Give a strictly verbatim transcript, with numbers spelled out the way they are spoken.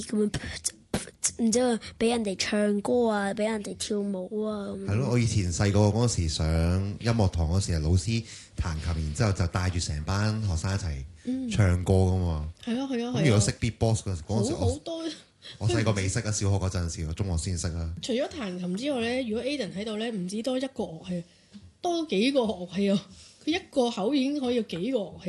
咁樣，然之後俾人哋唱歌啊，俾人哋跳舞啊咁。 係咯，我以前細個嗰時上音樂堂嗰時係老師彈琴，然之後就帶住成班學生一齊唱歌噶嘛。 係啊係啊係啊。 咁如果識 beatbox 嗰嗰陣時， 好好多。 我細個未識啊，小學嗰陣時，我中學先識啦。 除咗彈琴之外咧，如果 Aden 喺度咧，唔止多一個樂器，多幾個樂器啊！佢一個口已經可以有幾個樂器。